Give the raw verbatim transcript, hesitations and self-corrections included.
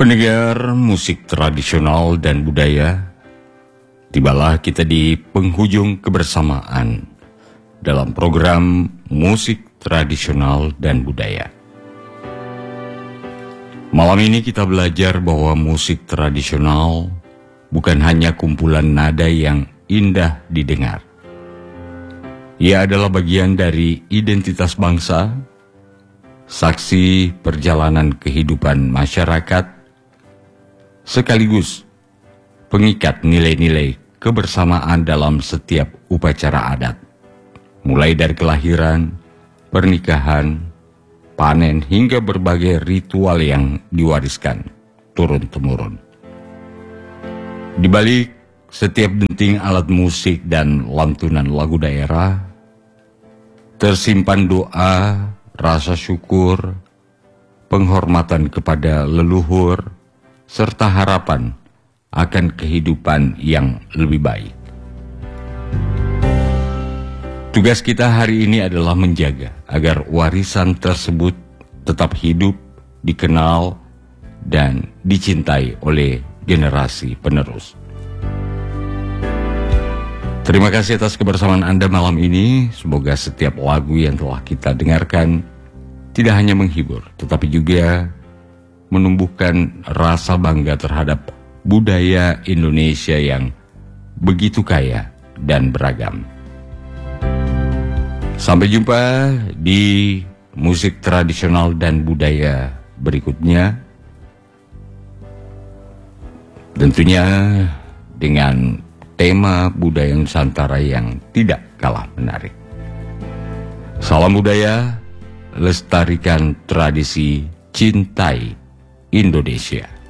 Pendengar musik tradisional dan budaya, tibalah kita di penghujung kebersamaan dalam program musik tradisional dan budaya. Malam ini kita belajar bahwa musik tradisional bukan hanya kumpulan nada yang indah didengar. Ia adalah bagian dari identitas bangsa, saksi perjalanan kehidupan masyarakat, sekaligus pengikat nilai-nilai kebersamaan dalam setiap upacara adat, mulai dari kelahiran, pernikahan, panen, hingga berbagai ritual yang diwariskan turun-temurun. Di balik setiap denting alat musik dan lantunan lagu daerah, tersimpan doa, rasa syukur, penghormatan kepada leluhur, serta harapan akan kehidupan yang lebih baik. Tugas kita hari ini adalah menjaga agar warisan tersebut tetap hidup, dikenal, dan dicintai oleh generasi penerus. Terima kasih atas kebersamaan Anda malam ini. Semoga setiap lagu yang telah kita dengarkan tidak hanya menghibur, tetapi juga menumbuhkan rasa bangga terhadap budaya Indonesia yang begitu kaya dan beragam. Sampai jumpa di musik tradisional dan budaya berikutnya. Tentunya dengan tema budaya Nusantara yang tidak kalah menarik. Salam budaya, lestarikan tradisi, cintai Indonesia.